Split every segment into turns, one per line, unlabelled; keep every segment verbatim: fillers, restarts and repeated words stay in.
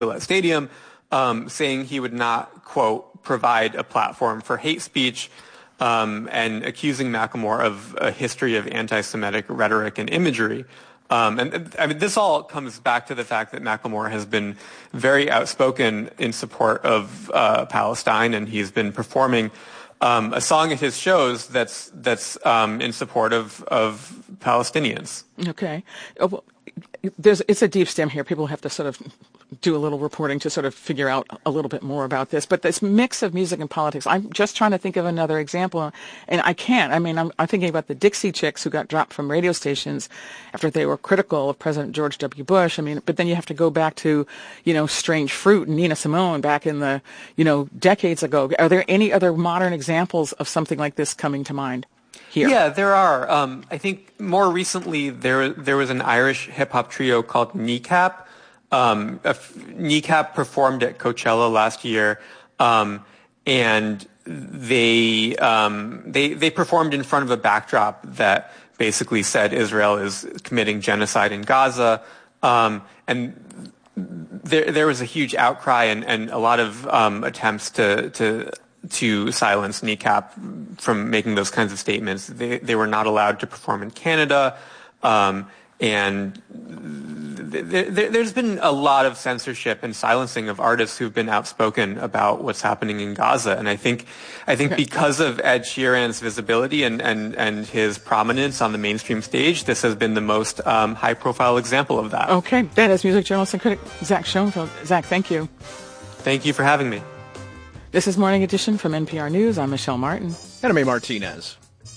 Gillette Stadium, um, saying he would not, quote, provide a platform for hate speech, um, and accusing Macklemore of a history of anti-Semitic rhetoric and imagery. Um, and I mean, this all comes back to the fact that Macklemore has been very outspoken in support of uh, Palestine, and he's been performing um, a song at his shows that's that's um, in support of of Palestinians.
Okay, oh, well, there's it's a deep stem here. People have to sort of do a little reporting to sort of figure out a little bit more about this. But this mix of music and politics, I'm just trying to think of another example, and I can't. I mean, I'm, I'm thinking about the Dixie Chicks who got dropped from radio stations after they were critical of President George W. Bush. I mean, but then you have to go back to, you know, Strange Fruit and Nina Simone back in the, you know, decades ago. Are there any other modern examples of something like this coming to mind here?
Yeah, there are. Um, I think more recently there there was an Irish hip-hop trio called Kneecap. Um, Kneecap performed at Coachella last year, um, and they um, they they performed in front of a backdrop that basically said Israel is committing genocide in Gaza, um, and there there was a huge outcry and, and a lot of um, attempts to to to silence Kneecap from making those kinds of statements. They they were not allowed to perform in Canada, um, and there's been a lot of censorship and silencing of artists who've been outspoken about what's happening in Gaza. And I think, I think because of Ed Sheeran's visibility and, and, and his prominence on the mainstream stage, this has been the most um, high-profile example of that.
Okay, that is music journalist and critic Zach Schoenfeld. Zach, thank you.
Thank you for having me.
This is Morning Edition from N P R News. I'm Michelle Martin.
And I'm A. Martinez.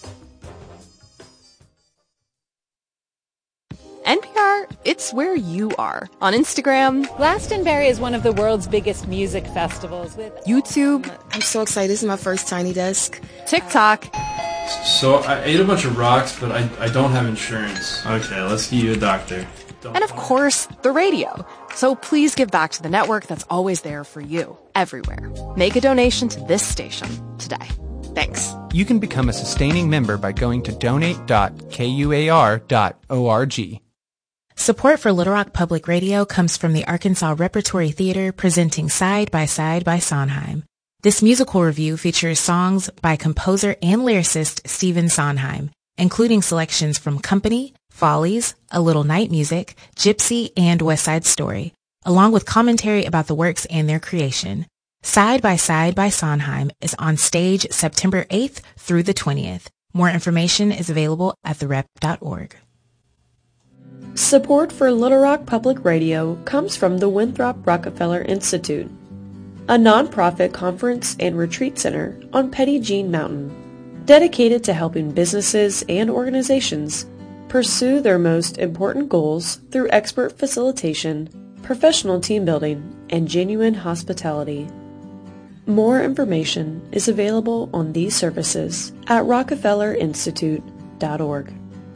N P R, it's where you are. On Instagram.
Glastonbury is one of the world's biggest music festivals. With
YouTube.
I'm so excited. This is my first Tiny Desk.
TikTok.
So I ate a bunch of rocks, but I, I don't have insurance. Okay, let's get you a doctor. Don't
and of course, the radio. So please give back to the network that's always there for you, everywhere. Make a donation to this station today. Thanks.
You can become a sustaining member by going to donate dot K U A R dot org.
Support for Little Rock Public Radio comes from the Arkansas Repertory Theater presenting Side by Side by Sondheim. This musical review features songs by composer and lyricist Stephen Sondheim, including selections from Company, Follies, A Little Night Music, Gypsy, and West Side Story, along with commentary about the works and their creation. Side by Side by Sondheim is on stage September eighth through the twentieth. More information is available at the rep dot org.
Support for Little Rock Public Radio comes from the Winthrop Rockefeller Institute, a nonprofit conference and retreat center on Petit Jean Mountain, dedicated to helping businesses and organizations pursue their most important goals through expert facilitation, professional team building, and genuine hospitality. More information is available on these services at rockefeller institute dot org.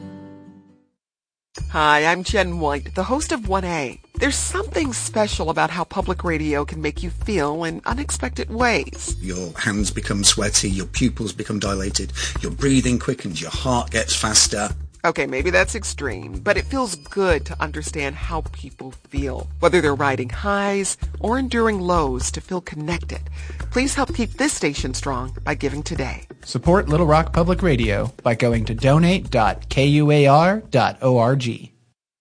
Hi, I'm Jen White, the host of one A. There's something special about how public radio can make you feel in unexpected ways.
Your hands become sweaty, your pupils become dilated, your breathing quickens, your heart gets faster.
Okay, maybe that's extreme, but it feels good to understand how people feel, whether they're riding highs or enduring lows, to feel connected. Please help keep this station strong by giving today.
Support Little Rock Public Radio by going to donate dot K U A R dot org.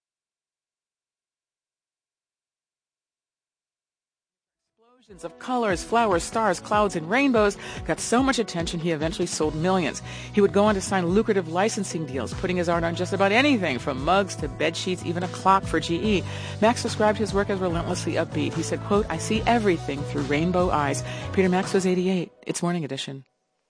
Of colors, flowers, stars, clouds, and rainbows got so much attention he eventually sold millions. He would go on to sign lucrative licensing deals, putting his art on just about anything from mugs to bed sheets, even a clock for G E. Max described his work as relentlessly upbeat. He said, quote, "I see everything through rainbow eyes." Peter Max was eighty-eight. It's Morning Edition.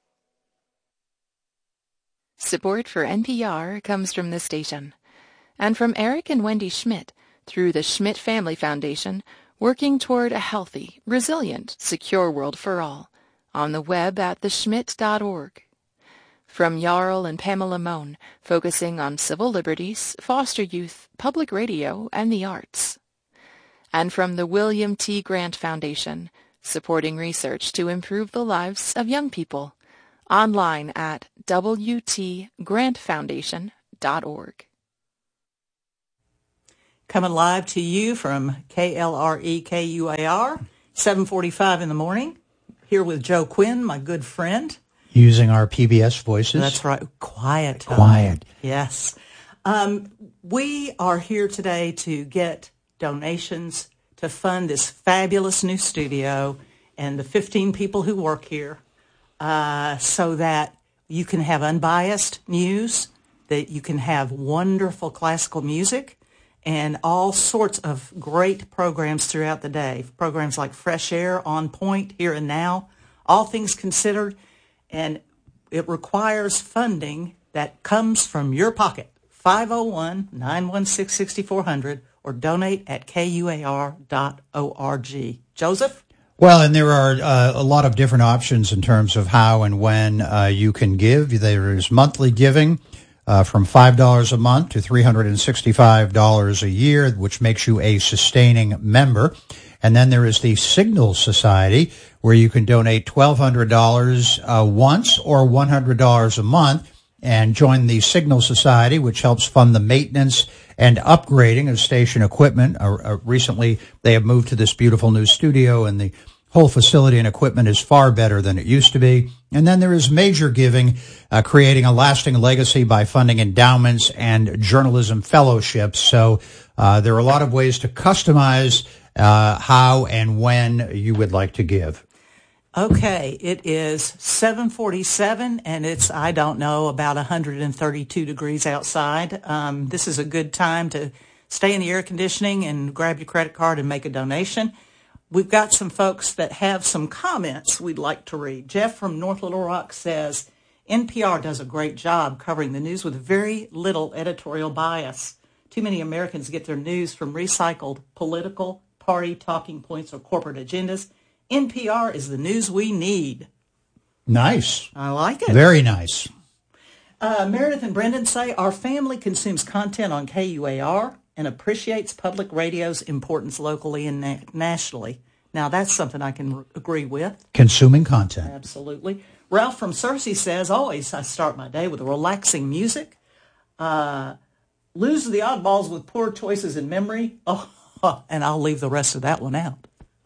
Support for N P R comes from this station and from Eric and Wendy Schmidt through the Schmidt Family Foundation, working toward a healthy, resilient, secure world for all, on the web at the schmidt dot org. From Jarl and Pamela Mohn, focusing on civil liberties, foster youth, public radio, and the arts. And from the William T. Grant Foundation, supporting research to improve the lives of young people, online at w t grant foundation dot org.
coming live to you from K L R E K U A R, seven forty-five in the morning, here with Joe Quinn, my good friend.
Using our P B S voices.
That's right. Quiet.
Quiet.
Yes. Um, we are here today to get donations to fund this fabulous new studio and the fifteen people who work here, uh, so that you can have unbiased news, that you can have wonderful classical music, and all sorts of great programs throughout the day. Programs like Fresh Air, On Point, Here and Now, all things considered. And it requires funding that comes from your pocket, five oh one, nine one six, six four zero zero, or donate at K U A R dot org. Joseph?
Well, and there are uh, a lot of different options in terms of how and when uh, you can give. There is monthly giving uh, from five dollars a month to three hundred sixty-five dollars a year, which makes you a sustaining member. And then there is the Signal Society, where you can donate twelve hundred dollars uh, once or one hundred dollars a month and join the Signal Society, which helps fund the maintenance and upgrading of station equipment. Uh, uh, recently, they have moved to this beautiful new studio, and the whole facility and equipment is far better than it used to be. And then there is Major Giving, uh, creating a lasting legacy by funding endowments and journalism fellowships. So uh, there are a lot of ways to customize uh, how and when you would like to give.
Okay, it is seven forty-seven, and it's, I don't know, about one hundred thirty-two degrees outside. Um, this is a good time to stay in the air conditioning and grab your credit card and make a donation. We've got some folks that have some comments we'd like to read. Jeff from North Little Rock says, N P R does a great job covering the news with very little editorial bias. Too many Americans get their news from recycled political, party talking points or corporate agendas. N P R is the news we need.
Nice.
I like it.
Very nice.
Uh, Meredith and Brendan say, our family consumes content on K U A R and appreciates public radio's importance locally and na- nationally. Now, that's something I can r- agree with.
Consuming content.
Absolutely. Ralph from Searcy says, always I start my day with relaxing music. Uh, lose the oddballs with poor choices in memory. Oh, and I'll leave the rest of that one out.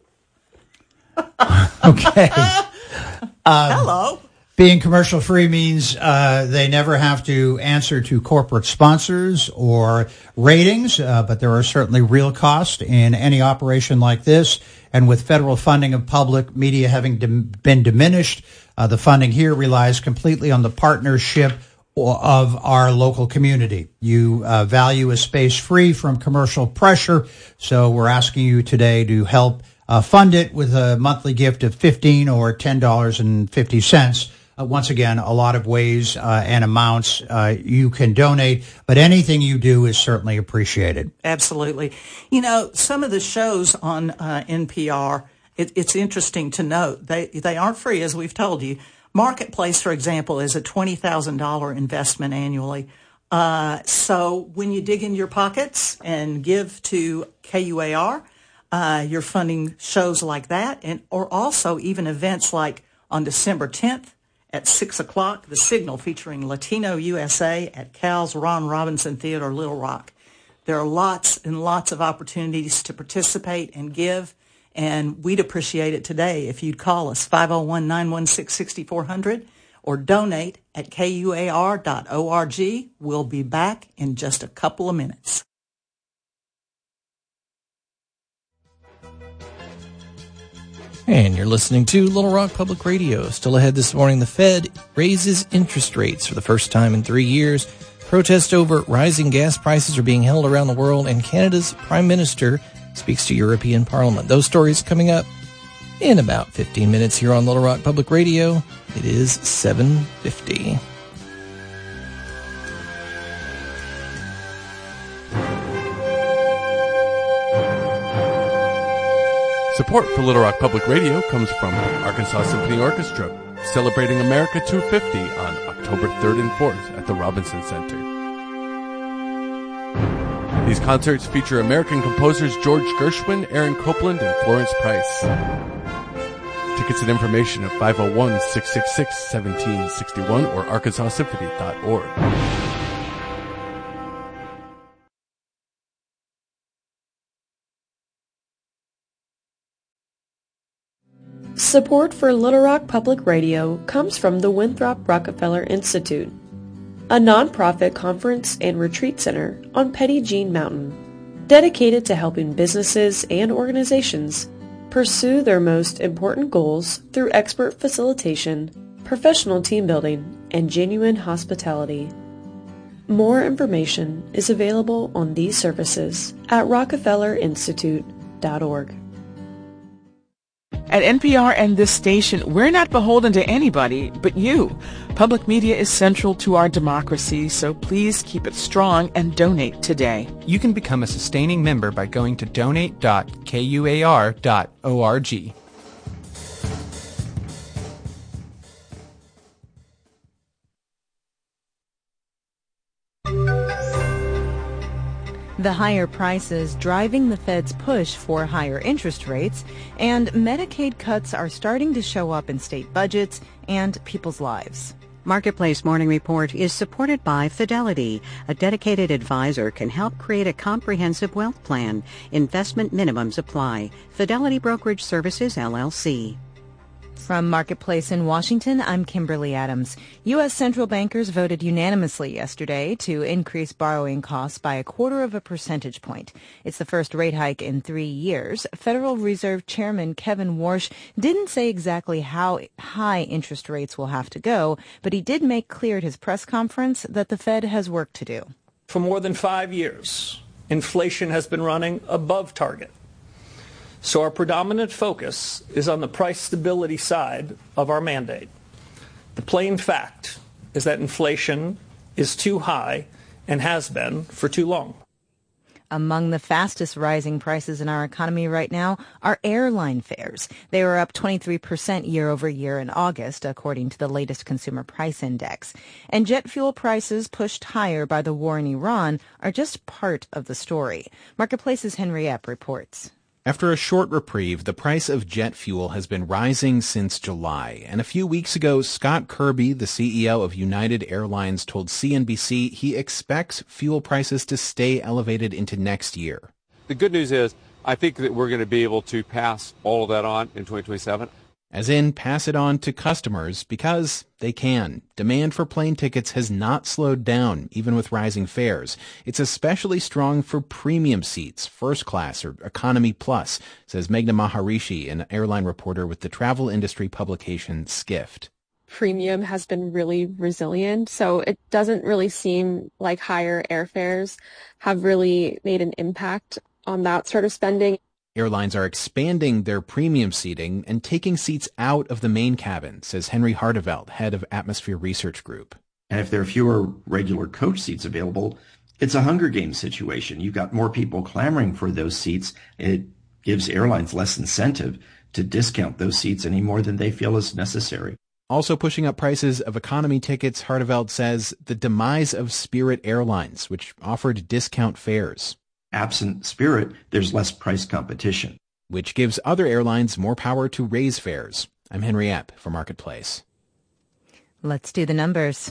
Okay. Um,
Hello.
Being commercial free means uh, they never have to answer to corporate sponsors or ratings, uh, but there are certainly real costs in any operation like this. And with federal funding of public media having dim- been diminished, uh, the funding here relies completely on the partnership of our local community. You uh, value a space free from commercial pressure, so we're asking you today to help uh, fund it with a monthly gift of fifteen dollars or ten dollars and fifty cents. Uh, once again, a lot of ways uh, and amounts uh, you can donate, but anything you do is certainly appreciated.
Absolutely. You know, some of the shows on uh, N P R, it, it's interesting to note, they they aren't free, as we've told you. Marketplace, for example, is a twenty thousand dollars investment annually. Uh, so when you dig in your pockets and give to K U A R, uh, you're funding shows like that, and or also even events like on December tenth at six o'clock, The Signal featuring Latino U S A at Cal's Ron Robinson Theater, Little Rock. There are lots and lots of opportunities to participate and give. And we'd appreciate it today if you'd call us, five oh one, nine one six, six four zero zero, or donate at K U A R dot org. We'll be back in just a couple of minutes.
And you're listening to Little Rock Public Radio. Still ahead this morning, the Fed raises interest rates for the first time in three years. Protests over rising gas prices are being held around the world, and Canada's Prime Minister speaks to European Parliament. Those stories coming up in about fifteen minutes here on Little Rock Public Radio. It is seven fifty.
Support for Little Rock Public Radio comes from Arkansas Symphony Orchestra, celebrating America two fifty on October third and fourth at the Robinson Center. These concerts feature American composers George Gershwin, Aaron Copland, and Florence Price. Tickets and information at five oh one, six six six, one seven six one or arkansas symphony dot org.
Support for Little Rock Public Radio comes from the Winthrop Rockefeller Institute, a nonprofit conference and retreat center on Petit Jean Mountain, dedicated to helping businesses and organizations pursue their most important goals through expert facilitation, professional team building, and genuine hospitality. More information is available on these services at rockefeller institute dot org.
At N P R and this station, we're not beholden to anybody but you. Public media is central to our democracy, so please keep it strong and donate today.
You can become a sustaining member by going to donate dot kuar dot org.
The higher prices driving the Fed's push for higher interest rates, and Medicaid cuts are starting to show up in state budgets and people's lives.
Marketplace Morning Report is supported by Fidelity. A dedicated advisor can help create a comprehensive wealth plan. Investment minimums apply. Fidelity Brokerage Services, L L C.
From Marketplace in Washington, I'm Kimberly Adams. U S central bankers voted unanimously yesterday to increase borrowing costs by a quarter of a percentage point. It's the first rate hike in three years. Federal Reserve Chairman Kevin Warsh didn't say exactly how high interest rates will have to go, but he did make clear at his press conference that the Fed has work to do.
For more than five years, inflation has been running above target. So our predominant focus is on the price stability side of our mandate. The plain fact is that inflation is too high and has been for too long.
Among the fastest rising prices in our economy right now are airline fares. They were up twenty-three percent year over year in August, according to the latest Consumer Price Index. And jet fuel prices pushed higher by the war in Iran are just part of the story. Marketplace's Henry Epp reports.
After a short reprieve, the price of jet fuel has been rising since July. And a few weeks ago, Scott Kirby, the C E O of United Airlines, told C N B C he expects fuel prices to stay elevated into next year.
The good news is I think that we're going to be able to pass all of that on in twenty twenty-seven.
As in, pass it on to customers because they can. Demand for plane tickets has not slowed down, even with rising fares. It's especially strong for premium seats, first class or economy plus, says Meghna Maharishi, an airline reporter with the travel industry publication Skift.
Premium has been really resilient, so it doesn't really seem like higher airfares have really made an impact on that sort of spending.
Airlines are expanding their premium seating and taking seats out of the main cabin, says Henry Hardeveld, head of Atmosphere Research Group.
And if there are fewer regular coach seats available, it's a Hunger Games situation. You've got more people clamoring for those seats. It gives airlines less incentive to discount those seats any more than they feel is necessary.
Also pushing up prices of economy tickets, Hardeveld says the demise of Spirit Airlines, which offered discount fares.
Absent Spirit, there's less price competition,
which gives other airlines more power to raise fares. I'm Henry Epp for Marketplace.
Let's do the numbers.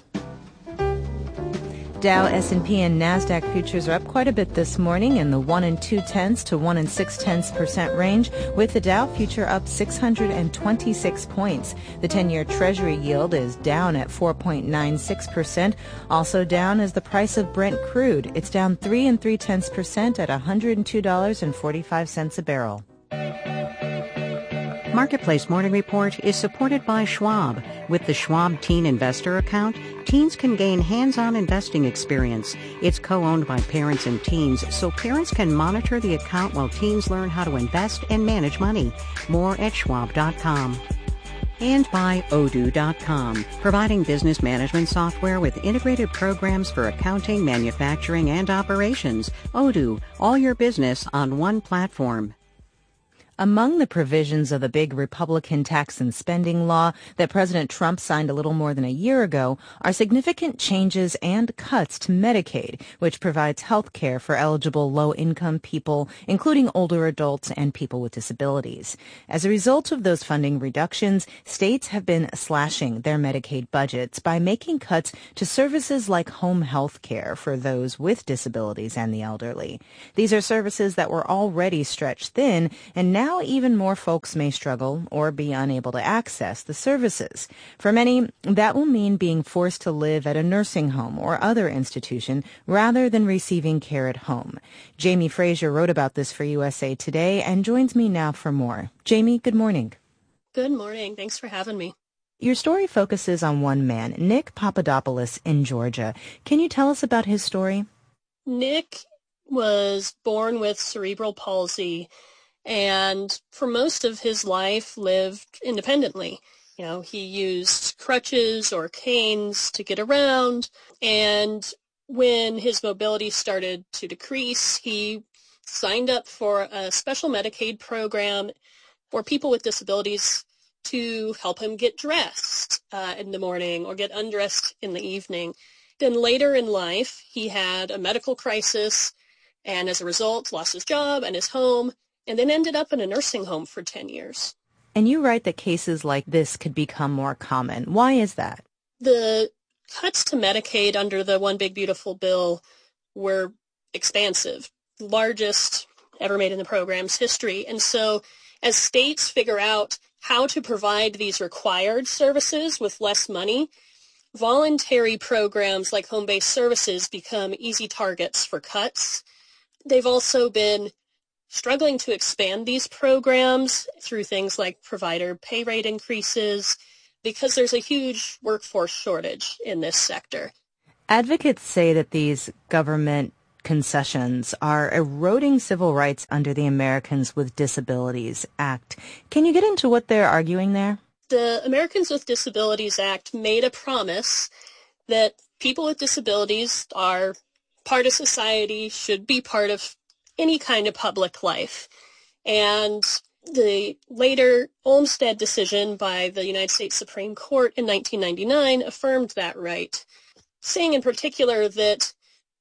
Dow, S and P, and NASDAQ futures are up quite a bit this morning in the one and two tenths to one and six tenths percent range, with the Dow future up six hundred twenty-six points. The ten-year Treasury yield is down at four point nine six percent. Also down is the price of Brent crude. It's down three and three tenths percent at one hundred two dollars and forty-five cents a barrel.
Marketplace Morning Report is supported by Schwab. With the Schwab Teen Investor Account, teens can gain hands-on investing experience. It's co-owned by parents and teens, so parents can monitor the account while teens learn how to invest and manage money. More at schwab dot com. And by Odoo dot com, providing business management software with integrated programs for accounting, manufacturing, and operations. Odoo, all your business on one platform.
Among the provisions of the big Republican tax and spending law that President Trump signed a little more than a year ago are significant changes and cuts to Medicaid, which provides health care for eligible low-income people, including older adults and people with disabilities. As a result of those funding reductions, states have been slashing their Medicaid budgets by making cuts to services like home health care for those with disabilities and the elderly. These are services that were already stretched thin, and now how even more folks may struggle or be unable to access the services. For many, that will mean being forced to live at a nursing home or other institution rather than receiving care at home. Jamie Frazier wrote about this for U S A Today and joins me now for more. Jamie, good morning.
Good morning. Thanks for having me.
Your story focuses on one man, Nick Papadopoulos in Georgia. Can you tell us about his story?
Nick was born with cerebral palsy and for most of his life lived independently. You know, he used crutches or canes to get around, and when his mobility started to decrease, he signed up for a special Medicaid program for people with disabilities to help him get dressed uh, in the morning or get undressed in the evening. Then later in life, he had a medical crisis and as a result lost his job and his home and then ended up in a nursing home for ten years.
And you write that cases like this could become more common. Why is that?
The cuts to Medicaid under the One Big Beautiful Bill were expansive, largest ever made in the program's history. And so as states figure out how to provide these required services with less money, voluntary programs like home-based services become easy targets for cuts. They've also been struggling to expand these programs through things like provider pay rate increases because there's a huge workforce shortage in this sector.
Advocates say that these government concessions are eroding civil rights under the Americans with Disabilities Act. Can you get into what they're arguing there?
The Americans with Disabilities Act made a promise that people with disabilities are part of society, should be part of any kind of public life. And the later Olmstead decision by the United States Supreme Court in nineteen ninety-nine affirmed that right, saying in particular that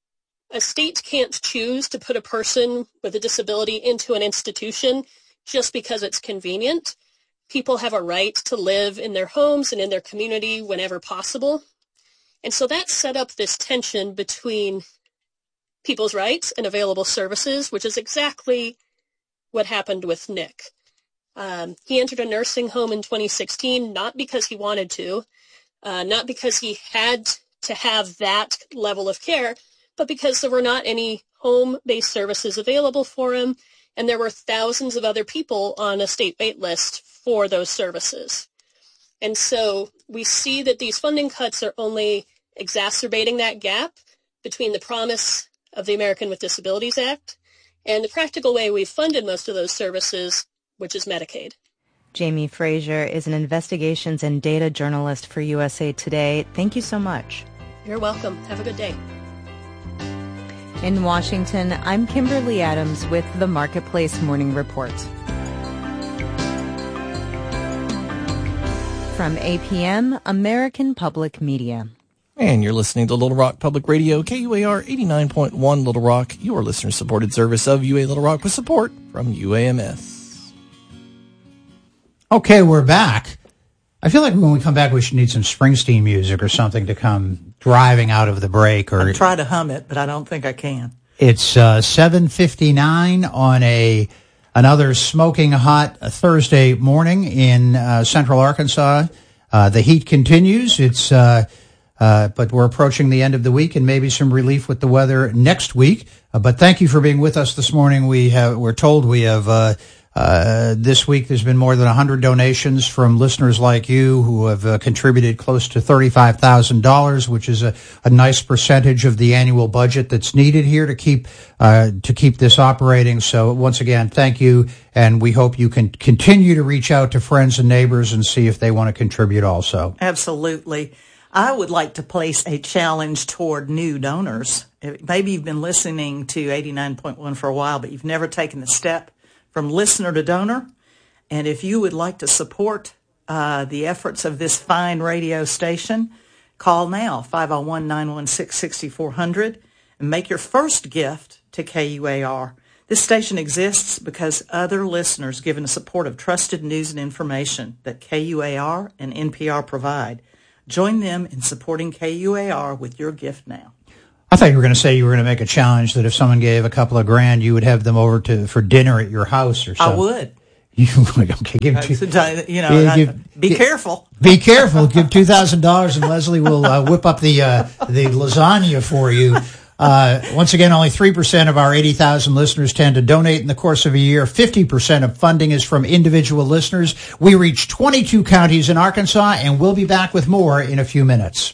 a state can't choose to put a person with a disability into an institution just because it's convenient. People have a right to live in their homes and in their community whenever possible. And so that set up this tension between people's rights and available services, which is exactly what happened with Nick. Um, he entered a nursing home in twenty sixteen, not because he wanted to, uh, not because he had to have that level of care, but because there were not any home-based services available for him, and there were thousands of other people on a state wait list for those services. And so we see that these funding cuts are only exacerbating that gap between the promise of the American with Disabilities Act and the practical way we've funded most of those services, which is Medicaid.
Jamie Frazier is an investigations and data journalist for U S A Today. Thank you so much.
You're welcome. Have a good day.
In Washington, I'm Kimberly Adams with the Marketplace Morning Report. From A P M, American Public Media.
And you're listening to Little Rock Public Radio, K U A R eighty-nine point one Little Rock, your listener-supported service of U A Little Rock with support from U A M S.
Okay, we're back. I feel like when we come back, we should need some Springsteen music or something to come driving out of the break. Or
I try to hum it, but I don't think I can.
It's uh, seven fifty-nine on a another smoking hot Thursday morning in uh, central Arkansas. Uh, the heat continues. It's uh, uh, but we're approaching the end of the week and maybe some relief with the weather next week. Uh, but thank you for being with us this morning. We have we're told we have. Uh, Uh, this week there's been more than one hundred donations from listeners like you who have uh, contributed close to thirty-five thousand dollars, which is a, a nice percentage of the annual budget that's needed here to keep uh, to keep this operating. So once again, thank you, and we hope you can continue to reach out to friends and neighbors and see if they want to contribute also.
Absolutely. I would like to place a challenge toward new donors. Maybe you've been listening to eighty-nine point one for a while, but you've never taken the step from listener to donor. And if you would like to support uh, the efforts of this fine radio station, call now, five oh one, nine one six, six four zero zero, and make your first gift to K U A R. This station exists because other listeners, given the support of trusted news and information that K U A R and N P R provide, join them in supporting K U A R with your gift now.
I thought you were going to say you were going to make a challenge that if someone gave a couple of grand, you would have them over to for dinner at your house or something.
I would.
You, okay, give two,
you know,
yeah, give,
be
give,
careful.
Be careful. Give two thousand dollars, and Leslie will uh, whip up the uh, the lasagna for you. Uh, once again, only three percent of our eighty thousand listeners tend to donate in the course of a year. fifty percent of funding is from individual listeners. We reach twenty-two counties in Arkansas, and we'll be back with more in a few minutes.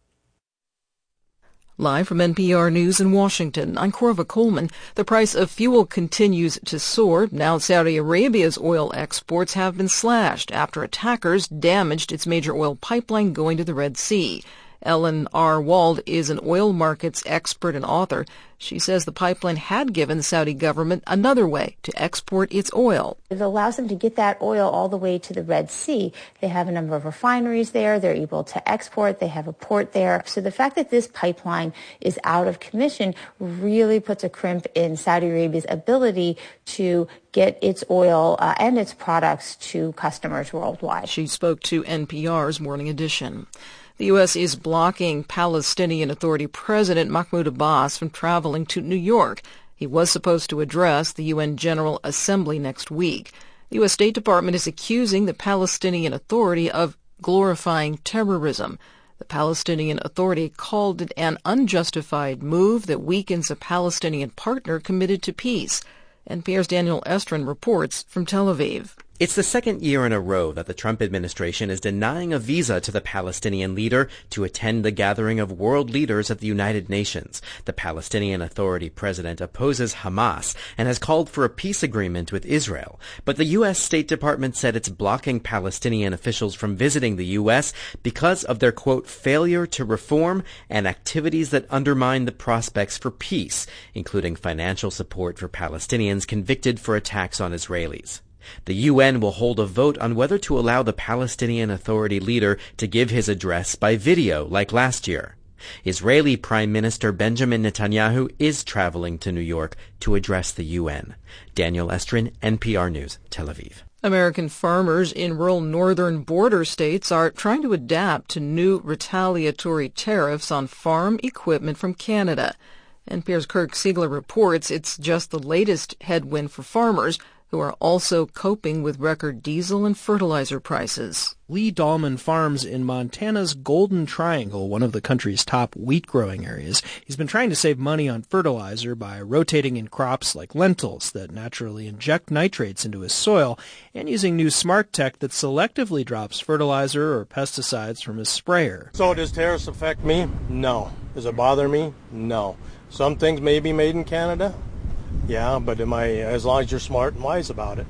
Live from N P R News in Washington, I'm Corva Coleman. The price of fuel continues to soar. Now Saudi Arabia's oil exports have been slashed after attackers damaged its major oil pipeline going to the Red Sea. Ellen R. Wald is an oil markets expert and author. She says the pipeline had given the Saudi government another way to export its oil.
It allows them to get that oil all the way to the Red Sea. They have a number of refineries there. They're able to export. They have a port there. So the fact that this pipeline is out of commission really puts a crimp in Saudi Arabia's ability to get its oil uh, and its products to customers worldwide.
She spoke to N P R's Morning Edition. The U S is blocking Palestinian Authority President Mahmoud Abbas from traveling to New York. He was supposed to address the U N General Assembly next week. The U S State Department is accusing the Palestinian Authority of glorifying terrorism. The Palestinian Authority called it an unjustified move that weakens a Palestinian partner committed to peace. N P R's Daniel Estrin reports from Tel Aviv.
It's the second year in a row that the Trump administration is denying a visa to the Palestinian leader to attend the gathering of world leaders at the United Nations. The Palestinian Authority president opposes Hamas and has called for a peace agreement with Israel. But the U S State Department said it's blocking Palestinian officials from visiting the U S because of their, quote, failure to reform and activities that undermine the prospects for peace, including financial support for Palestinians convicted for attacks on Israelis. The U N will hold a vote on whether to allow the Palestinian Authority leader to give his address by video like last year. Israeli Prime Minister Benjamin Netanyahu is traveling to New York to address the U N. Daniel Estrin, N P R News, Tel Aviv.
American farmers in rural northern border states are trying to adapt to new retaliatory tariffs on farm equipment from Canada. N P R's Kirk Siegler reports it's just the latest headwind for farmers, who are also coping with record diesel and fertilizer prices.
Lee Dahlman farms in Montana's Golden Triangle, one of the country's top wheat-growing areas. He's been trying to save money on fertilizer by rotating in crops like lentils that naturally inject nitrates into his soil and using new smart tech that selectively drops fertilizer or pesticides from his sprayer.
So does tariffs affect me? No. Does it bother me? No. Some things may be made in Canada. Yeah, but am I, as long as you're smart and wise about it,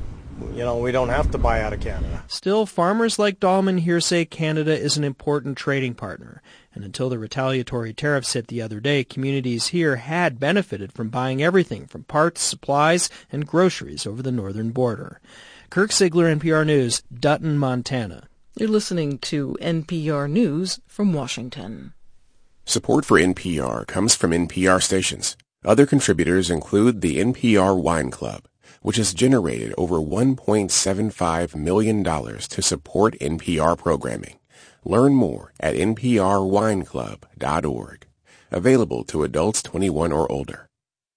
you know, we don't have to buy out of Canada.
Still, farmers like Dahlman here say Canada is an important trading partner. And until the retaliatory tariffs hit the other day, communities here had benefited from buying everything from parts, supplies, and groceries over the northern border. Kirk Siegler, N P R News, Dutton, Montana.
You're listening to N P R News from Washington.
Support for N P R comes from N P R stations. Other contributors include the N P R Wine Club, which has generated over one point seven five million dollars to support N P R programming. Learn more at N P R wine club dot org. Available to adults twenty-one or older.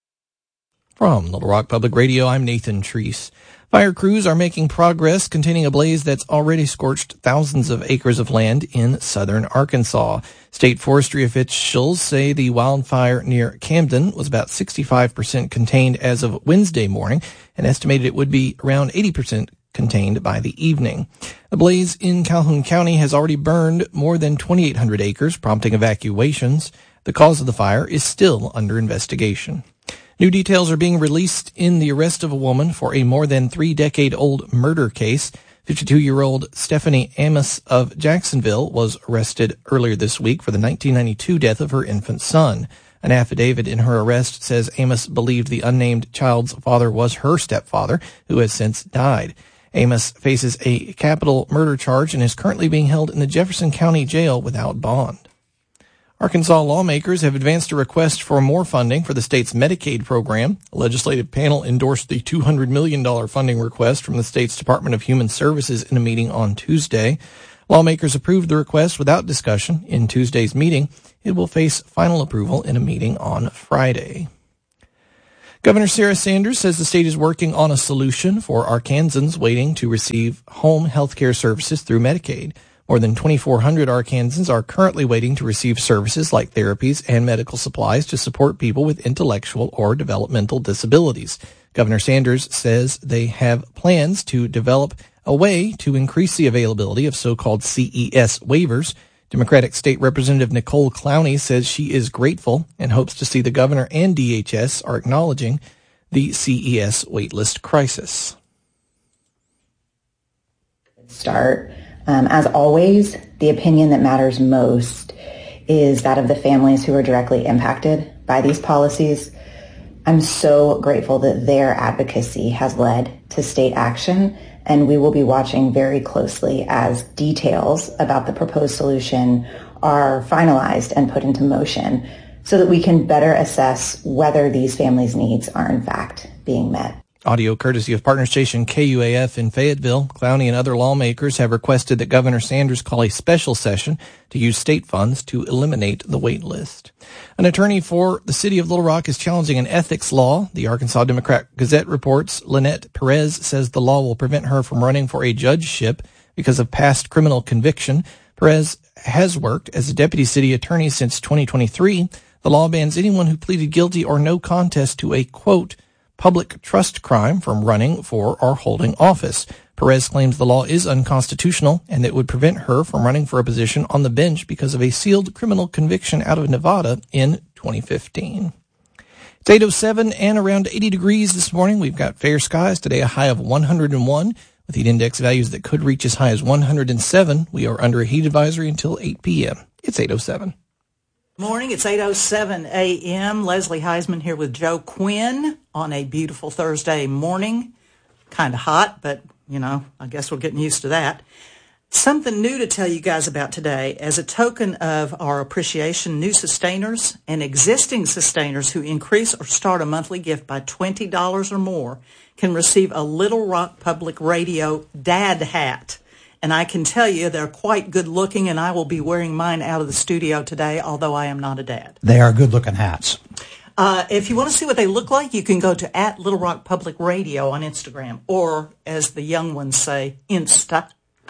From Little Rock Public Radio, I'm Nathan Treese. Fire crews are making progress containing a blaze that's already scorched thousands of acres of land in southern Arkansas. State forestry officials say the wildfire near Camden was about sixty-five percent contained as of Wednesday morning and estimated it would be around eighty percent contained by the evening. The blaze in Calhoun County has already burned more than twenty-eight hundred acres, prompting evacuations. The cause of the fire is still under investigation. New details are being released in the arrest of a woman for a more than three-decade-old murder case. fifty-two-year-old Stephanie Amos of Jacksonville was arrested earlier this week for the nineteen ninety-two death of her infant son. An affidavit in her arrest says Amos believed the unnamed child's father was her stepfather, who has since died. Amos faces a capital murder charge and is currently being held in the Jefferson County Jail without bond. Arkansas lawmakers have advanced a request for more funding for the state's Medicaid program. A legislative panel endorsed the two hundred million dollars funding request from the state's Department of Human Services in a meeting on Tuesday. Lawmakers approved the request without discussion in Tuesday's meeting. It will face final approval in a meeting on Friday. Governor Sarah Sanders says the state is working on a solution for Arkansans waiting to receive home health care services through Medicaid. More than twenty-four hundred Arkansans are currently waiting to receive services like therapies and medical supplies to support people with intellectual or developmental disabilities. Governor Sanders says they have plans to develop a way to increase the availability of so-called C E S waivers. Democratic State Representative Nicole Clowney says she is grateful and hopes to see the governor and D H S are acknowledging the C E S waitlist crisis.
Start. Um, as always, the opinion that matters most is that of the families who are directly impacted by these policies. I'm so grateful that their advocacy has led to state action, and we will be watching very closely as details about the proposed solution are finalized and put into motion so that we can better assess whether these families' needs are in fact being met.
Audio courtesy of partner station K U A F in Fayetteville. Clowney and other lawmakers have requested that Governor Sanders call a special session to use state funds to eliminate the wait list. An attorney for the city of Little Rock is challenging an ethics law. The Arkansas Democrat-Gazette reports Lynette Perez says the law will prevent her from running for a judgeship because of past criminal conviction. Perez has worked as a deputy city attorney since twenty twenty-three. The law bans anyone who pleaded guilty or no contest to a, quote, public trust crime from running for or holding office. Perez claims the law is unconstitutional and it would prevent her from running for a position on the bench because of a sealed criminal conviction out of Nevada in twenty fifteen. It's eight oh seven and around eighty degrees this morning. We've got fair skies today, a high of one hundred one with heat index values that could reach as high as one hundred seven. We are under a heat advisory until eight p.m. It's eight oh seven.
Morning, it's eight oh seven a.m. Leslie Heisman here with Joe Quinn on a beautiful Thursday morning. Kind of hot, but, you know, I guess we're getting used to that. Something new to tell you guys about today. As a token of our appreciation, new sustainers and existing sustainers who increase or start a monthly gift by twenty dollars or more can receive a Little Rock Public Radio dad hat. And I can tell you they're quite good looking, and I will be wearing mine out of the studio today, although I am not a dad.
They are good looking hats.
Uh, if you want to see what they look like, you can go to at Little Rock Public Radio on Instagram, or as the young ones say, Insta.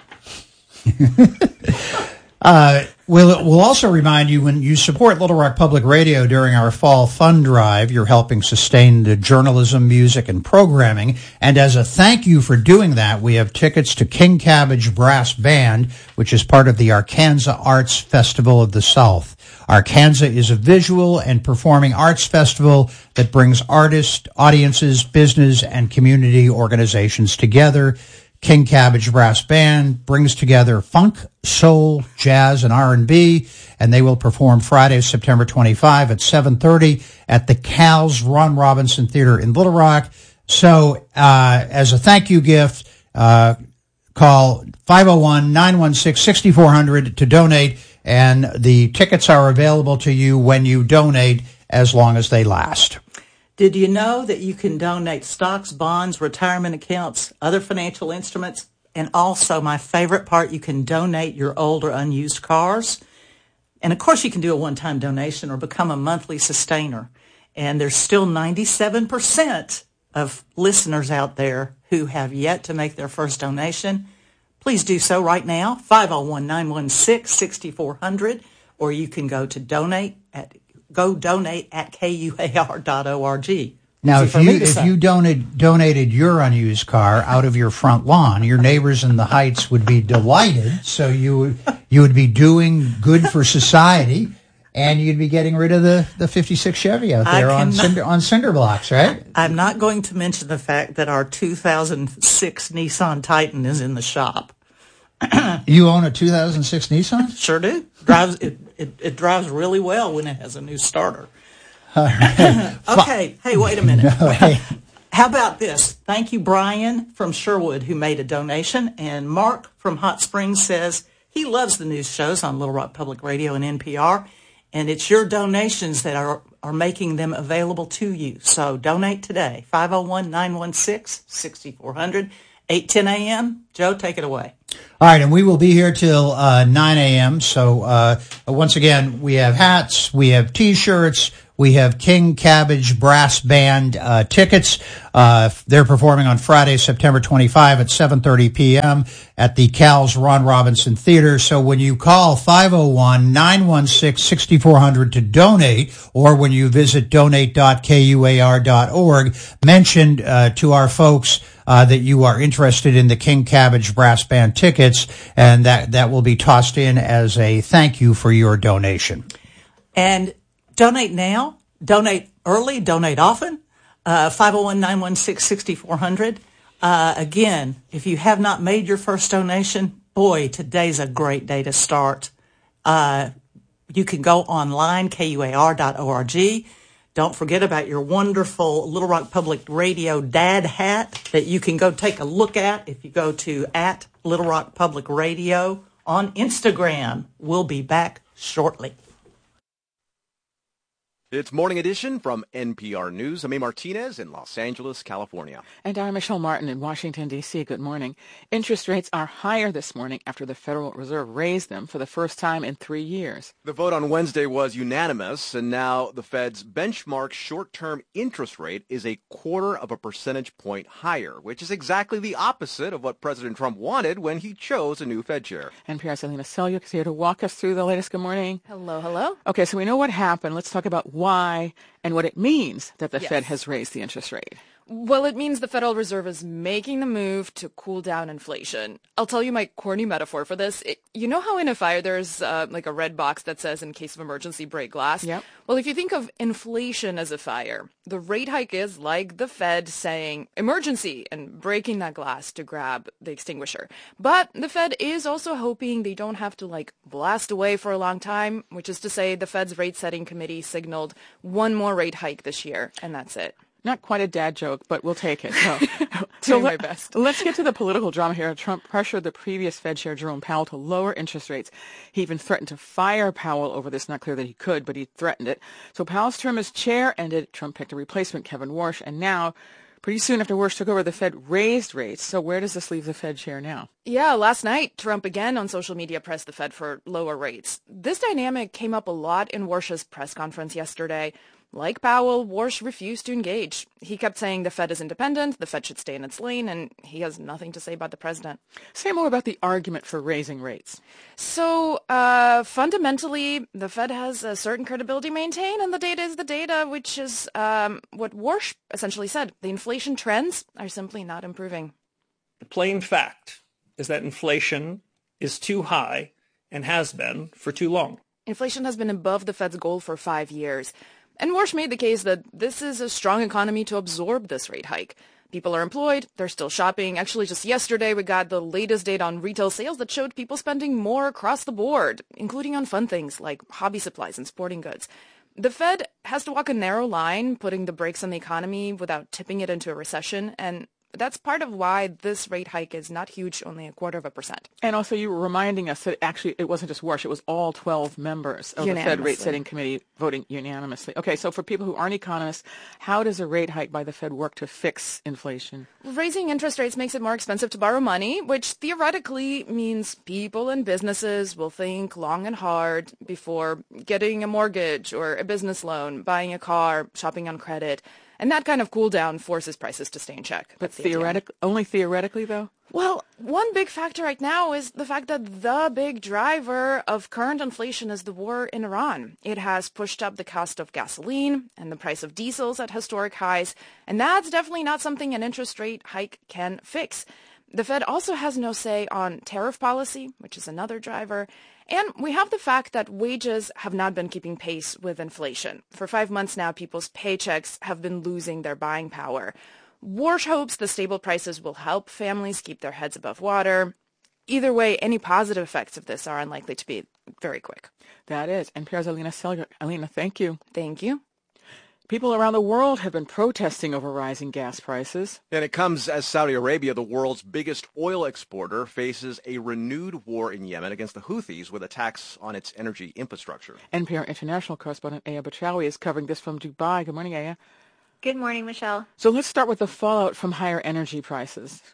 Uh, we'll, we'll also remind you when you support Little Rock Public Radio during our fall fund drive, you're helping sustain the journalism, music, and programming. And as a thank you for doing that, we have tickets to King Cabbage Brass Band, which is part of the Arkansas Arts Festival of the South. Arkansas is a visual and performing arts festival that brings artists, audiences, business, and community organizations together. King Cabbage Brass Band brings together funk, soul, jazz, and R and B, and they will perform Friday, September twenty-fifth at seven thirty at the Cal's Ron Robinson Theater in Little Rock. So uh as a thank you gift, uh call five oh one, nine one six, six four zero zero to donate, and the tickets are available to you when you donate as long as they last.
Did you know that you can donate stocks, bonds, retirement accounts, other financial instruments, and also my favorite part, you can donate your old or unused cars? And of course, you can do a one-time donation or become a monthly sustainer. And there's still ninety-seven percent of listeners out there who have yet to make their first donation. Please do so right now, five oh one, nine one six, six four zero zero, or you can go to donate at Go donate at K U A R dot org.
Now, if you if you donated donated your unused car out of your front lawn, your neighbors in the Heights would be delighted. So you would you would be doing good for society, and you'd be getting rid of the, the fifty-six Chevy out there on cinder on cinder blocks, right?
I'm not going to mention the fact that our two thousand six Nissan Titan is in the shop.
You own a two thousand six Nissan?
Sure do. Drives it, it. It drives really well when it has a new starter.
All right.
Okay. Hey, wait a minute.
No, hey.
How about this? Thank you, Brian from Sherwood, who made a donation, and Mark from Hot Springs says he loves the news shows on Little Rock Public Radio and N P R, and it's your donations that are are making them available to you. So donate today. five oh one, nine one six, six four zero zero. eight ten a.m. Joe, take it away.
All right, and we will be here till uh, nine a.m. So uh, once again, we have hats, we have T-shirts, we have King Cabbage Brass Band uh, tickets. Uh, they're performing on Friday, September twenty-fifth at seven thirty p.m. at the Cal's Ron Robinson Theater. So when you call five oh one, nine one six, six four zero zero to donate, or when you visit donate dot K U A R dot org, mention uh, to our folks uh, that you are interested in the King Cabbage Brass Band tickets, and that, that will be tossed in as a thank you for your donation.
And donate now, donate early, donate often, uh, five oh one, nine one six, six four zero zero. Uh, again, if you have not made your first donation, boy, today's a great day to start. Uh, you can go online, K U A R dot org. Don't forget about your wonderful Little Rock Public Radio dad hat that you can go take a look at if you go to at Little Rock Public Radio on Instagram. We'll be back shortly.
It's Morning Edition from N P R News. I'm A. Martinez in Los Angeles, California.
And I'm Michelle Martin in Washington, D C Good morning. Interest rates are higher this morning after the Federal Reserve raised them for the first time in three years.
The vote on Wednesday was unanimous, and now the Fed's benchmark short-term interest rate is a quarter of a percentage point higher, which is exactly the opposite of what President Trump wanted when he chose a new Fed chair.
N P R's Alina Selyuk is here to walk us through the latest. Good morning.
Hello, hello.
Okay, so we know what happened. Let's talk about why and what it means that the
yes.
Fed has raised the interest rate.
Well, it means the Federal Reserve is making the move to cool down inflation. I'll tell you my corny metaphor for this. It, you know how in a fire there's uh, like a red box that says in case of emergency break glass?
Yep.
Well, if you think of inflation as a fire, the rate hike is like the Fed saying emergency and breaking that glass to grab the extinguisher. But the Fed is also hoping they don't have to like blast away for a long time, which is to say the Fed's rate setting committee signaled one more rate hike this year, and that's it.
Not quite a dad joke, but we'll take it. So,
so
let,
my best.
Let's get to the political drama here. Trump pressured the previous Fed Chair Jerome Powell to lower interest rates. He even threatened to fire Powell over this. Not clear that he could, but he threatened it. So Powell's term as chair ended. Trump picked a replacement, Kevin Warsh, and now, pretty soon after Warsh took over, the Fed raised rates. So where does this leave the Fed chair now?
Yeah, last night, Trump again on social media pressed the Fed for lower rates. This dynamic came up a lot in Warsh's press conference yesterday. Like Powell, Warsh refused to engage. He kept saying the Fed is independent, the Fed should stay in its lane, and he has nothing to say about the president.
Say more about the argument for raising rates.
So, uh, fundamentally, the Fed has a certain credibility maintained, and the data is the data, which is um, what Warsh essentially said. The inflation trends are simply not improving.
The plain fact is that inflation is too high and has been for too long.
Inflation has been above the Fed's goal for five years. And Warsh made the case that this is a strong economy to absorb this rate hike. People are employed, they're still shopping. Actually, just yesterday, we got the latest data on retail sales that showed people spending more across the board, including on fun things like hobby supplies and sporting goods. The Fed has to walk a narrow line, putting the brakes on the economy without tipping it into a recession, and that's part of why this rate hike is not huge, only a quarter of a percent.
And also you were reminding us that actually it wasn't just Warsh, it was all twelve members of the Fed rate setting committee voting unanimously. Okay, so for people who aren't economists, how does a rate hike by the Fed work to fix inflation?
Raising interest rates makes it more expensive to borrow money, which theoretically means people and businesses will think long and hard before getting a mortgage or a business loan, buying a car, shopping on credit. And that kind of cool down forces prices to stay in check.
But theoretically, only theoretically, though?
Well, one big factor right now is the fact that the big driver of current inflation is the war in Iran. It has pushed up the cost of gasoline and the price of diesels at historic highs, and that's definitely not something an interest rate hike can fix. The Fed also has no say on tariff policy, which is another driver. And we have the fact that wages have not been keeping pace with inflation. For five months now, people's paychecks have been losing their buying power. Warsh hopes the stable prices will help families keep their heads above water. Either way, any positive effects of this are unlikely to be very quick.
That is. N P R's Alina Selyuk. Alina, thank you.
Thank you.
People around the world have been protesting over rising gas prices.
And it comes as Saudi Arabia, the world's biggest oil exporter, faces a renewed war in Yemen against the Houthis with attacks on its energy infrastructure.
N P R international correspondent Aya Bachawi is covering this from Dubai. Good morning, Aya.
Good morning, Michelle.
So let's start with the fallout from higher energy prices.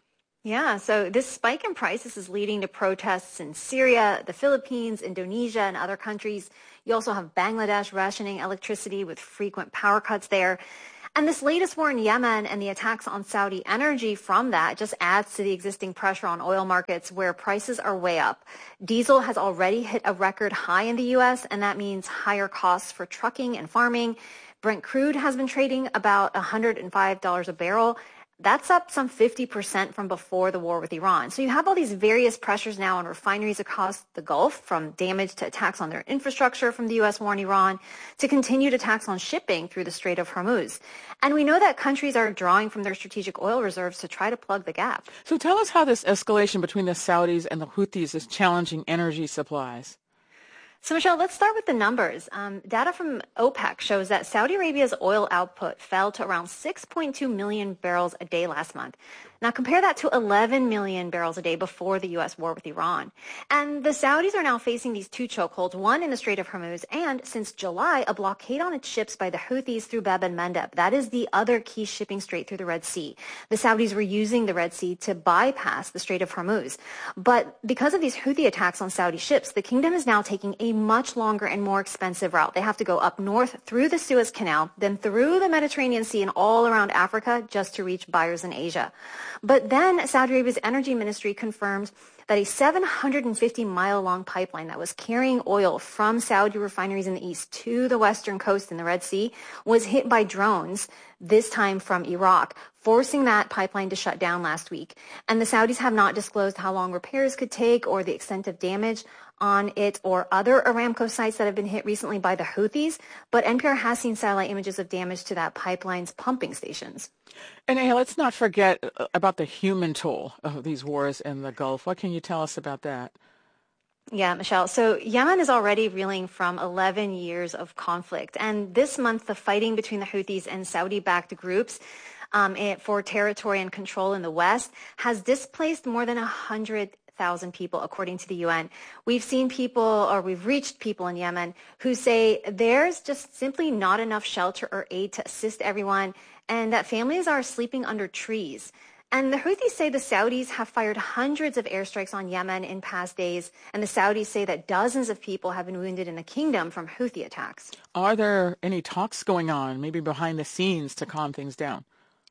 Yeah, so this spike in prices is leading to protests in Syria, the Philippines, Indonesia, and other countries. You also have Bangladesh rationing electricity with frequent power cuts there. And this latest war in Yemen and the attacks on Saudi energy from that just adds to the existing pressure on oil markets where prices are way up. Diesel has already hit a record high in the U S, and that means higher costs for trucking and farming. Brent crude has been trading about one hundred five dollars a barrel. That's up some fifty percent from before the war with Iran. So you have all these various pressures now on refineries across the Gulf, from damage to attacks on their infrastructure from the U S war in Iran to continued attacks on shipping through the Strait of Hormuz. And we know that countries are drawing from their strategic oil reserves to try to plug the gap.
So tell us how this escalation between the Saudis and the Houthis is challenging energy supplies.
So, Michelle, let's start with the numbers. Um, data from OPEC shows that Saudi Arabia's oil output fell to around six point two million barrels a day last month. Now, compare that to eleven million barrels a day before the U S war with Iran. And the Saudis are now facing these two chokeholds, one in the Strait of Hormuz, and since July, a blockade on its ships by the Houthis through Bab el-Mandeb. That is the other key shipping strait through the Red Sea. The Saudis were using the Red Sea to bypass the Strait of Hormuz. But because of these Houthi attacks on Saudi ships, the kingdom is now taking a much longer and more expensive route. They have to go up north through the Suez Canal, then through the Mediterranean Sea and all around Africa just to reach buyers in Asia. But then Saudi Arabia's energy ministry confirms that a seven hundred fifty mile long pipeline that was carrying oil from Saudi refineries in the east to the western coast in the Red Sea was hit by drones, this time from Iraq, forcing that pipeline to shut down last week. And the Saudis have not disclosed how long repairs could take or the extent of damage on it or other Aramco sites that have been hit recently by the Houthis, but N P R has seen satellite images of damage to that pipeline's pumping stations.
And hey, let's not forget about the human toll of these wars in the Gulf. What can you tell us about that?
Yeah, Michelle. So Yemen is already reeling from eleven years of conflict. And this month, the fighting between the Houthis and Saudi-backed groups um, for territory and control in the West has displaced more than one hundred thousand people, according to the U N. We've seen people, or we've reached people in Yemen who say there's just simply not enough shelter or aid to assist everyone, and that families are sleeping under trees. And the Houthis say the Saudis have fired hundreds of airstrikes on Yemen in past days, and the Saudis say that dozens of people have been wounded in the kingdom from Houthi attacks.
Are there any talks going on, maybe behind the scenes, to calm things down?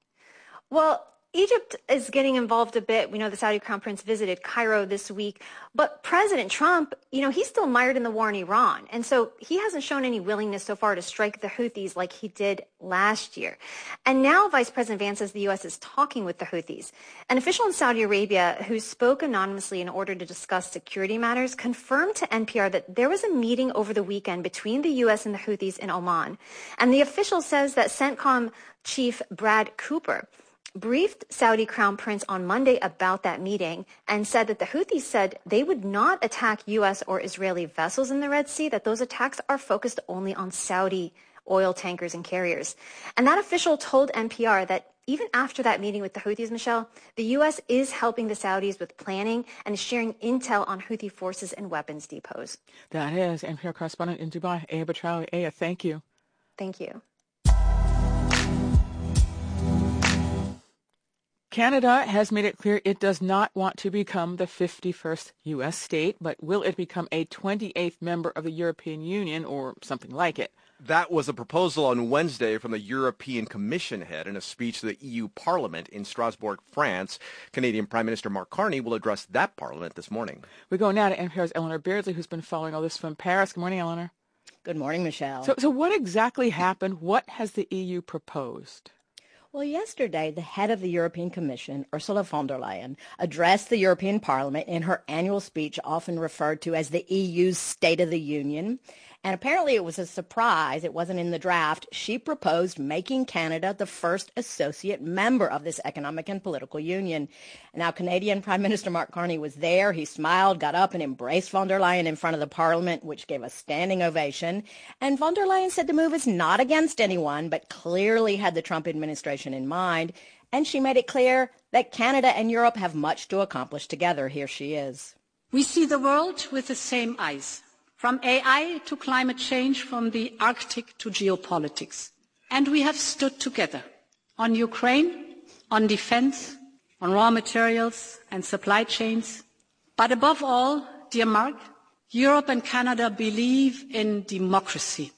Well, Egypt is getting involved a bit. We know the Saudi Crown Prince visited Cairo this week, but President Trump, you know, he's still mired in the war in Iran. And so he hasn't shown any willingness so far to strike the Houthis like he did last year. And now Vice President Vance says the U S is talking with the Houthis. An official in Saudi Arabia who spoke anonymously in order to discuss security matters confirmed to N P R that there was a meeting over the weekend between the U S and the Houthis in Oman. And the official says that CENTCOM Chief Brad Cooper briefed Saudi Crown Prince on Monday about that meeting and said that the Houthis said they would not attack U S or Israeli vessels in the Red Sea, that those attacks are focused only on Saudi oil tankers and carriers. And that official told N P R that even after that meeting with the Houthis, Michelle, the U S is helping the Saudis with planning and is sharing intel on Houthi forces and weapons depots.
That is N P R correspondent in Dubai, Aya Batrawi. Aya, thank you.
Thank you.
Canada has made it clear it does not want to become the fifty-first U S state, but will it become a twenty-eighth member of the European Union or something like it?
That was a proposal on Wednesday from the European Commission head in a speech to the E U Parliament in Strasbourg, France. Canadian Prime Minister Mark Carney will address that Parliament this morning.
We go now to N P R's Eleanor Beardsley, who's been following all this from Paris. Good morning, Eleanor.
Good morning, Michelle.
So, so what exactly happened? What has the E U proposed?
Well, yesterday, the head of the European Commission, Ursula von der Leyen, addressed the European Parliament in her annual speech, often referred to as the E U's State of the Union. And apparently it was a surprise. It wasn't in the draft. She proposed making Canada the first associate member of this economic and political union. Now, Canadian Prime Minister Mark Carney was there. He smiled, got up and embraced von der Leyen in front of the Parliament, which gave a standing ovation. And von der Leyen said the move is not against anyone, but clearly had the Trump administration in mind. And she made it clear that Canada and Europe have much to accomplish together. Here she is.
We see the world with the same eyes. From A I to climate change, from the Arctic to geopolitics. And we have stood together on Ukraine, on defense, on raw materials and supply chains. But above all, dear Mark, Europe and Canada believe in democracy.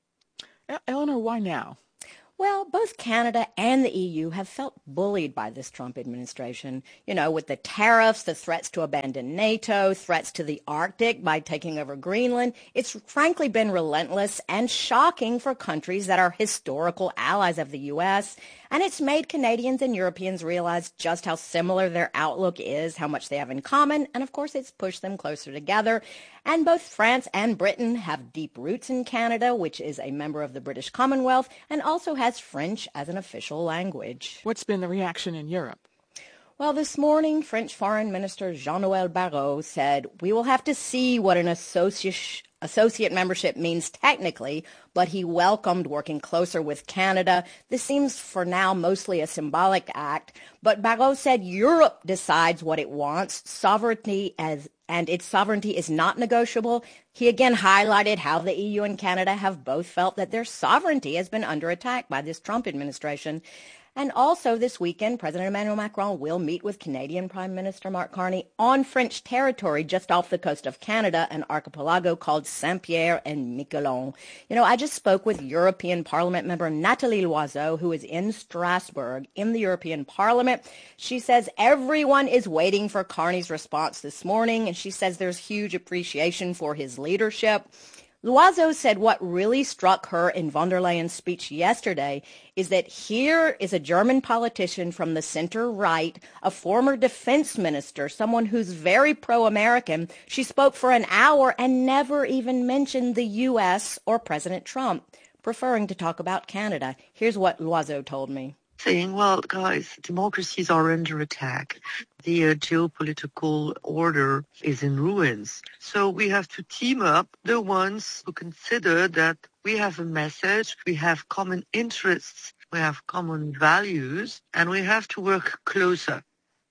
Eleanor, why now?
Well, both Canada and the E U have felt bullied by this Trump administration, you know, with the tariffs, the threats to abandon NATO, threats to the Arctic by taking over Greenland. It's frankly been relentless and shocking for countries that are historical allies of the U S, and it's made Canadians and Europeans realize just how similar their outlook is, how much they have in common, and of course it's pushed them closer together. And both France and Britain have deep roots in Canada, which is a member of the British Commonwealth, and also has French as an official language.
What's been the reaction in Europe?
Well, this morning, French Foreign Minister Jean-Noël Barrot said, "We will have to see what an associate associate membership means technically," but he welcomed working closer with Canada. This seems for now mostly a symbolic act, but Barrot said Europe decides what it wants, sovereignty as and its sovereignty is not negotiable. He again highlighted how the E U and Canada have both felt that their sovereignty has been under attack by this Trump administration. And also this weekend, President Emmanuel Macron will meet with Canadian Prime Minister Mark Carney on French territory just off the coast of Canada, an archipelago called Saint-Pierre and Miquelon. You know, I just spoke with European Parliament member Nathalie Loiseau, who is in Strasbourg in the European Parliament. She says everyone is waiting for Carney's response this morning, and she says there's huge appreciation for his leadership. Loiseau said what really struck her in von der Leyen's speech yesterday is that here is a German politician from the center-right, a former defense minister, someone who's very pro-American. She spoke for an hour and never even mentioned the U S or President Trump, preferring to talk about Canada. Here's what Loiseau told me.
Saying, well, guys, democracies are under attack. The uh, geopolitical order is in ruins. So we have to team up the ones who consider that we have a message, we have common interests, we have common values, and we have to work closer.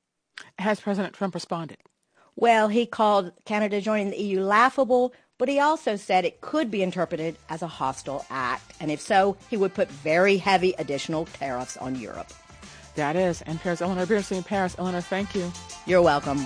Has President Trump responded?
Well, he called Canada joining the E U laughable, but he also said it could be interpreted as a hostile act. And if so, he would put very heavy additional tariffs on Europe.
That is N P R's Eleanor Beardsley in Paris. Eleanor, thank you.
You're welcome.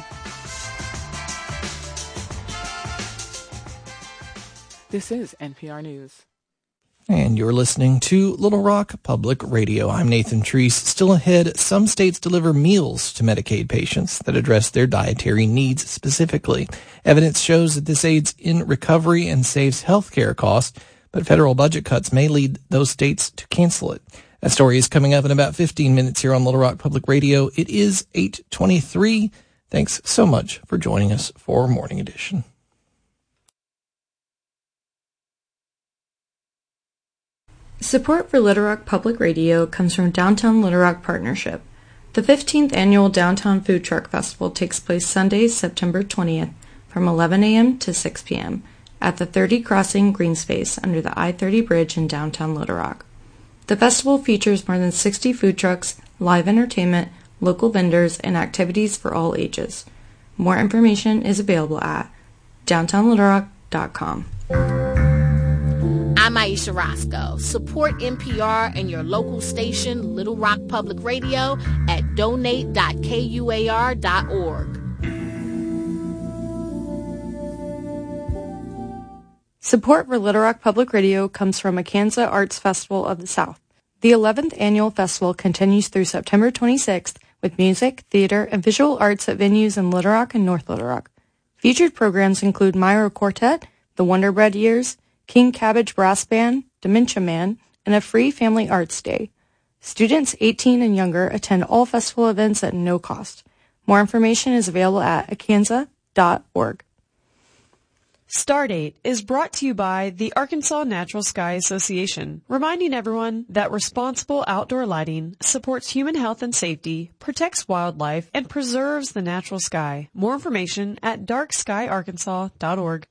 This is N P R News.
And you're listening to Little Rock Public Radio. I'm Nathan Treese. Still ahead, some states deliver meals to Medicaid patients that address their dietary needs specifically. Evidence shows that this aids in recovery and saves healthcare costs, but federal budget cuts may lead those states to cancel it. That story is coming up in about fifteen minutes here on Little Rock Public Radio. It is eight twenty-three. Thanks so much for joining us for Morning Edition.
Support for Little Rock Public Radio comes from Downtown Little Rock Partnership. The fifteenth Annual Downtown Food Truck Festival takes place Sunday, September twentieth, from eleven a.m. to six p.m. at the thirty Crossing Green Space under the I thirty Bridge in downtown Little Rock. The festival features more than sixty food trucks, live entertainment, local vendors, and activities for all ages. More information is available at downtown little rock dot com.
I'm Aisha Roscoe. Support N P R and your local station, Little Rock Public Radio, at donate dot K U A R dot org.
Support for Little Rock Public Radio comes from Akansa Arts Festival of the South. The eleventh annual festival continues through September twenty-sixth with music, theater, and visual arts at venues in Little Rock and North Little Rock. Featured programs include Myra Quartet, The Wonder Bread Years, King Cabbage Brass Band, Dementia Man, and a free family arts day. Students eighteen and younger attend all festival events at no cost. More information is available at akansa dot org.
Stardate is brought to you by the Arkansas Natural Sky Association, reminding everyone that responsible outdoor lighting supports human health and safety, protects wildlife, and preserves the natural sky. More information at dark sky arkansas dot org.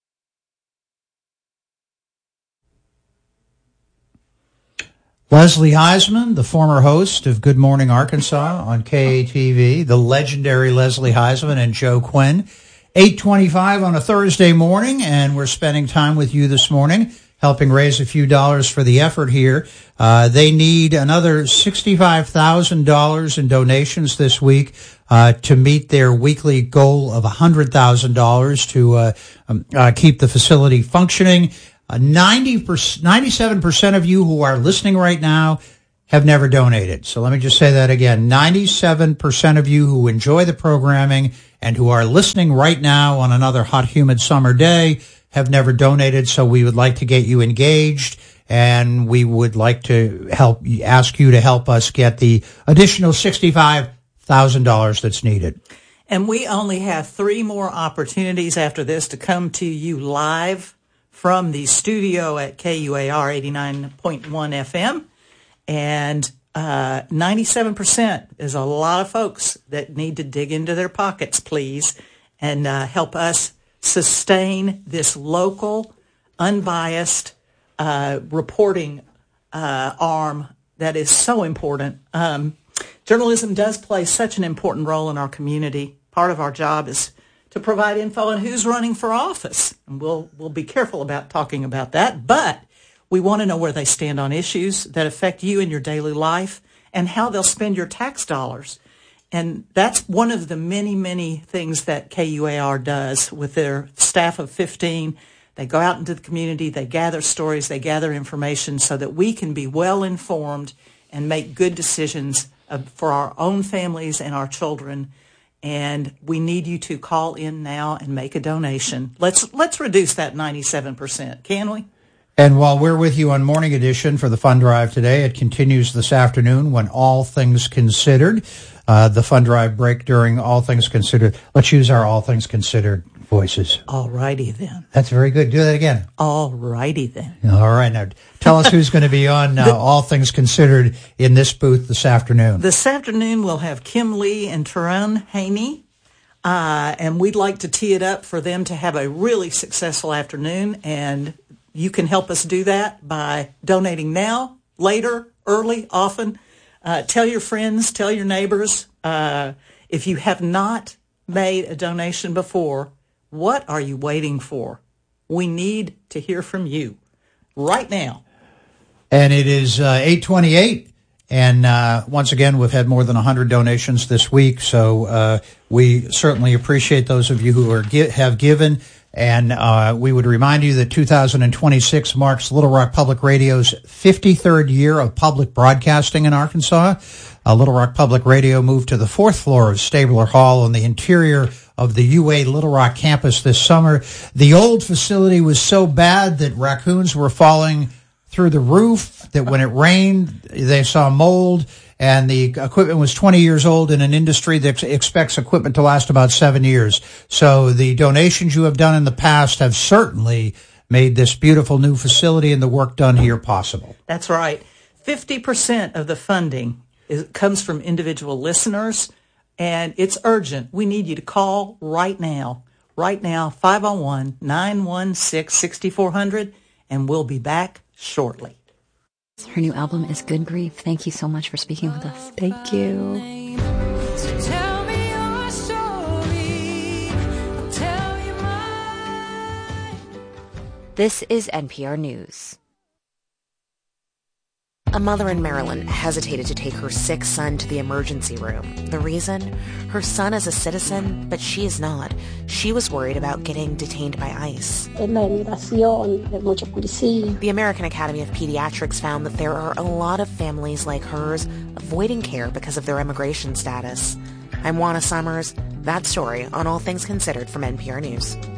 Leslie Heisman, the former host of Good Morning Arkansas on K A T V, the legendary Leslie Heisman and Joe Quinn. eight twenty-five on a Thursday morning, and we're spending time with you this morning helping raise a few dollars for the effort here. Uh, they need another sixty-five thousand dollars in donations this week uh, to meet their weekly goal of one hundred thousand dollars to uh, um, uh, keep the facility functioning. Uh, ninety percent, ninety-seven percent of you who are listening right now have never donated. So let me just say that again. ninety-seven percent of you who enjoy the programming and who are listening right now on another hot, humid summer day have never donated. So we would like to get you engaged, and we would like to help ask you to help us get the additional sixty-five thousand dollars that's needed.
And we only have three more opportunities after this to come to you live from the studio at K U A R eighty-nine point one F M. And uh, ninety-seven percent is a lot of folks that need to dig into their pockets, please, and uh, help us sustain this local, unbiased uh, reporting uh, arm that is so important. Um, journalism does play such an important role in our community. Part of our job is to provide info on who's running for office, and we'll we'll be careful about talking about that, but we want to know where they stand on issues that affect you in your daily life and how they'll spend your tax dollars. And that's one of the many, many things that K U A R does with their staff of fifteen. They go out into the community, they gather stories, they gather information so that we can be well informed and make good decisions uh, for our own families and our children. And we need you to call in now and make a donation. Let's let's reduce that ninety-seven percent, can we?
And while we're with you on Morning Edition for the fund drive today, it continues this afternoon when All Things Considered, uh, the fund drive break during All Things Considered. Let's use our All Things Considered voices.
All righty then.
That's very good. Do that again.
All righty then.
All right. Now, tell us who's going to be on uh, the, All Things Considered in this booth this afternoon.
This afternoon, we'll have Kim Lee and Tarun Haney. Uh, and we'd like to tee it up for them to have a really successful afternoon. And you can help us do that by donating now, later, early, often. Uh, tell your friends, tell your neighbors. Uh, if you have not made a donation before, what are you waiting for? We need to hear from you right now.
And it is uh, eight twenty-eight. And uh, once again, we've had more than one hundred donations this week. So uh, we certainly appreciate those of you who are gi- have given. And uh, we would remind you that two thousand twenty-six marks Little Rock Public Radio's fifty-third year of public broadcasting in Arkansas. Uh, Little Rock Public Radio moved to the fourth floor of Stabler Hall in the interior of the U A Little Rock campus this summer. The old facility was so bad that raccoons were falling through the roof, that when it rained, they saw mold. And the equipment was twenty years old in an industry that expects equipment to last about seven years. So the donations you have done in the past have certainly made this beautiful new facility and the work done here possible.
That's right. fifty percent of the funding is, comes from individual listeners, and it's urgent. We need you to call right now. Right now, five oh one, nine one six, six four zero zero, and we'll be back shortly.
Her new album is Good Grief. Thank you so much for speaking with us.
Thank you.
So tell me your story. I'll tell you mine.
This is N P R News. A mother in Maryland hesitated to take her sick son to the emergency room. The reason? Her son is a citizen, but she is not. She was worried about getting detained by ICE. The American Academy of Pediatrics found that there are a lot of families like hers avoiding care because of their immigration status. I'm Juana Summers. That story on All Things Considered from N P R News.